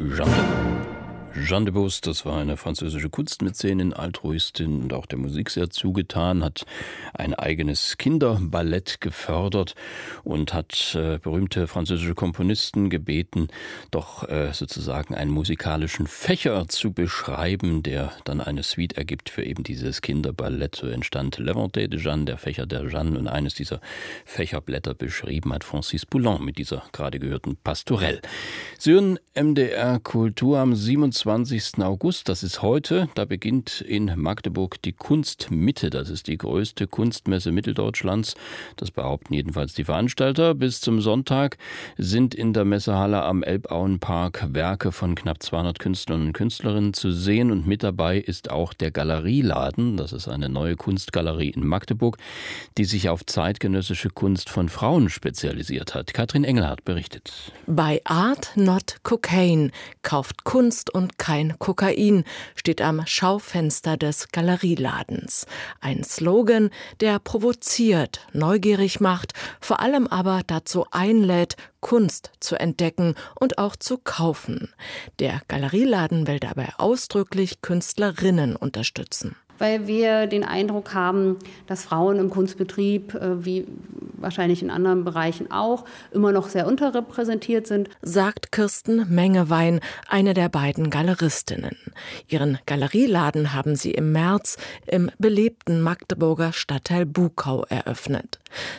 Jeanne de Beauce, das war eine französische Kunstmäzenin, Altruistin und auch der Musik sehr zugetan, hat ein eigenes Kinderballett gefördert und hat berühmte französische Komponisten gebeten, doch sozusagen einen musikalischen Fächer zu beschreiben, der dann eine Suite ergibt für eben dieses Kinderballett. So entstand L'Inventaire de Jeanne, der Fächer der Jeanne, und eines dieser Fächerblätter beschrieben hat Francis Poulenc mit dieser gerade gehörten Pastorelle. Sie hören MDR Kultur am 27. August, das ist heute, da beginnt in Magdeburg die Kunstmitte. Das ist die größte Kunstmesse Mitteldeutschlands. Das behaupten jedenfalls die Veranstalter. Bis zum Sonntag sind in der Messehalle am Elbauenpark Werke von knapp 200 Künstlern und Künstlerinnen zu sehen. Und mit dabei ist auch der Galerieladen. Das ist eine neue Kunstgalerie in Magdeburg, die sich auf zeitgenössische Kunst von Frauen spezialisiert hat. Katrin Engelhardt berichtet. By Art Not Cocaine, kauft Kunst und kein Kokain, steht am Schaufenster des Galerieladens. Ein Slogan, der provoziert, neugierig macht, vor allem aber dazu einlädt, Kunst zu entdecken und auch zu kaufen. Der Galerieladen will dabei ausdrücklich Künstlerinnen unterstützen. Weil wir den Eindruck haben, dass Frauen im Kunstbetrieb, wie wahrscheinlich in anderen Bereichen auch, immer noch sehr unterrepräsentiert sind, sagt Kirsten Mengewein, eine der beiden Galeristinnen. Ihren Galerieladen haben sie im März im belebten Magdeburger Stadtteil Buckau eröffnet.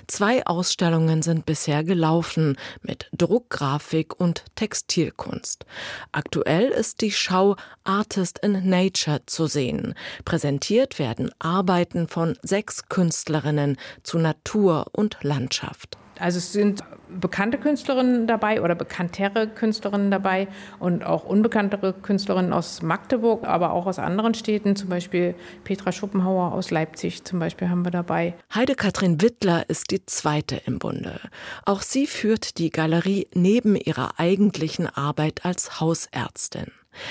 2 Ausstellungen sind bisher gelaufen mit Druckgrafik und Textilkunst. Aktuell ist die Schau Artist in Nature zu sehen. Präsentiert werden Arbeiten von 6 Künstlerinnen zu Natur und Landschaft. Also es sind bekannte Künstlerinnen dabei oder bekanntere Künstlerinnen dabei und auch unbekanntere Künstlerinnen aus Magdeburg, aber auch aus anderen Städten, zum Beispiel Petra Schopenhauer aus Leipzig zum Beispiel haben wir dabei. Heide-Kathrin Wittler ist die zweite im Bunde. Auch sie führt die Galerie neben ihrer eigentlichen Arbeit als Hausärztin.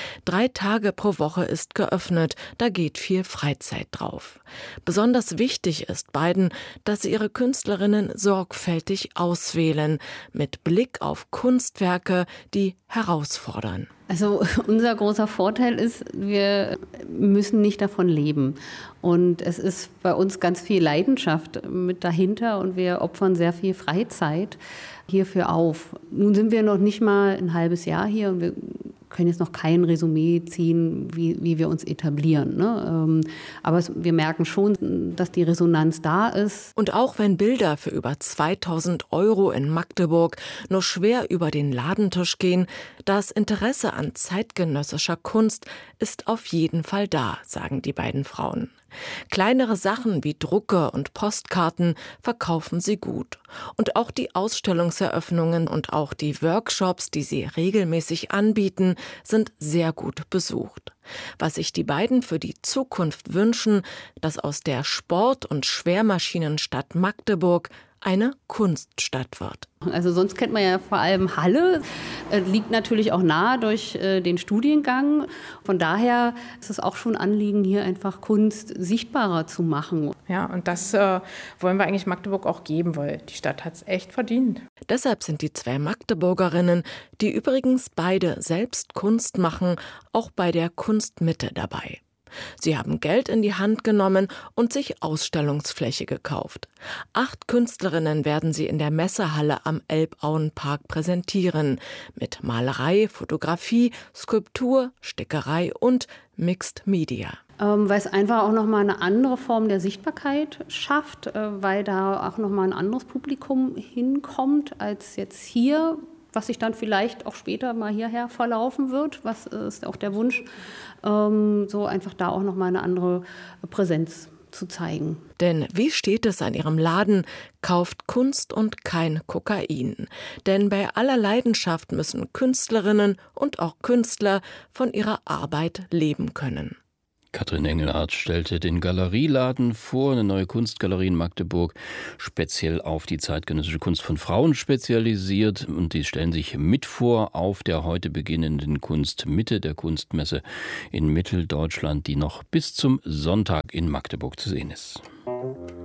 3 Tage pro Woche ist geöffnet, da geht viel Freizeit drauf. Besonders wichtig ist beiden, dass sie ihre Künstlerinnen sorgfältig auswählen, mit Blick auf Kunstwerke, die herausfordern. Also unser großer Vorteil ist, wir müssen nicht davon leben. Und es ist bei uns ganz viel Leidenschaft mit dahinter und wir opfern sehr viel Freizeit hierfür auf. Nun sind wir noch nicht mal ein halbes Jahr hier und wir können jetzt noch kein Resümee ziehen, wie wir uns etablieren. Ne? Aber wir merken schon, dass die Resonanz da ist. Und auch wenn Bilder für über 2.000 € in Magdeburg nur schwer über den Ladentisch gehen, das Interesse an zeitgenössischer Kunst ist auf jeden Fall da, sagen die beiden Frauen. Kleinere Sachen wie Drucke und Postkarten verkaufen sie gut. Und auch die Ausstellungseröffnungen und auch die Workshops, die sie regelmäßig anbieten, sind sehr gut besucht. Was sich die beiden für die Zukunft wünschen, dass aus der Sport- und Schwermaschinenstadt Magdeburg eine Kunststadt wird. Also sonst kennt man ja vor allem Halle, liegt natürlich auch nahe durch den Studiengang. Von daher ist es auch schon ein Anliegen, hier einfach Kunst sichtbarer zu machen. Ja, und das wollen wir eigentlich Magdeburg auch geben, weil die Stadt hat es echt verdient. Deshalb sind die 2 Magdeburgerinnen, die übrigens beide selbst Kunst machen, auch bei der Kunstmitte dabei. Sie haben Geld in die Hand genommen und sich Ausstellungsfläche gekauft. 8 Künstlerinnen werden sie in der Messehalle am Elbauenpark präsentieren. Mit Malerei, Fotografie, Skulptur, Stickerei und Mixed Media. Weil es einfach auch nochmal eine andere Form der Sichtbarkeit schafft, weil da auch nochmal ein anderes Publikum hinkommt als jetzt hier, was sich dann vielleicht auch später mal hierher verlaufen wird. Was ist auch der Wunsch, so einfach da auch nochmal eine andere Präsenz zu zeigen. Denn wie steht es an ihrem Laden? Kauft Kunst und kein Kokain. Denn bei aller Leidenschaft müssen Künstlerinnen und auch Künstler von ihrer Arbeit leben können. Katrin Engelhardt stellte den Galerieladen vor, eine neue Kunstgalerie in Magdeburg, speziell auf die zeitgenössische Kunst von Frauen spezialisiert. Und die stellen sich mit vor auf der heute beginnenden Kunstmitte der Kunstmesse in Mitteldeutschland, die noch bis zum Sonntag in Magdeburg zu sehen ist.